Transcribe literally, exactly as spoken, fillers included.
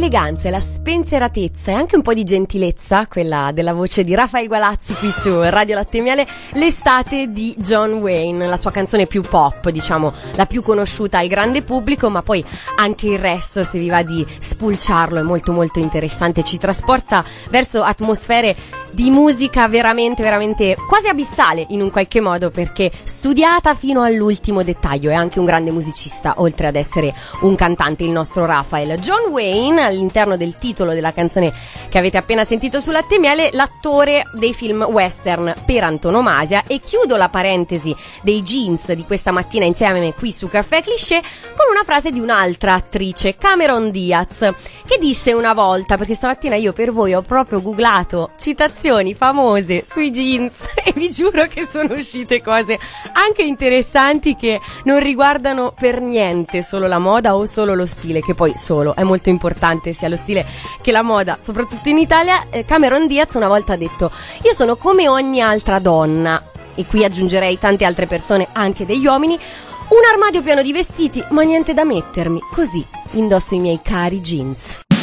l'eleganza e la spensieratezza e anche un po' di gentilezza, quella della voce di Rafael Gualazzi qui su Radio Latte e Miele, l'estate di John Wayne, la sua canzone più pop, diciamo, la più conosciuta al grande pubblico, ma poi anche il resto, se vi va di spulciarlo, è molto molto interessante, ci trasporta verso atmosfere di musica veramente, veramente quasi abissale in un qualche modo, perché studiata fino all'ultimo dettaglio. È anche un grande musicista, oltre ad essere un cantante, il nostro Rafael. John Wayne, all'interno del titolo della canzone che avete appena sentito su Latte e Miele, l'attore dei film western per antonomasia. E chiudo la parentesi dei jeans di questa mattina insieme a me qui su Caffè Cliché con una frase di un'altra attrice, Cameron Diaz, che disse una volta, perché stamattina io per voi ho proprio googlato citazioni famose sui jeans e vi giuro che sono uscite cose anche interessanti che non riguardano per niente solo la moda o solo lo stile, che poi solo è molto importante sia lo stile che la moda, soprattutto in Italia. Cameron Diaz una volta ha detto: io sono come ogni altra donna, e qui aggiungerei tante altre persone, anche degli uomini, un armadio pieno di vestiti ma niente da mettermi, così indosso i miei cari jeans.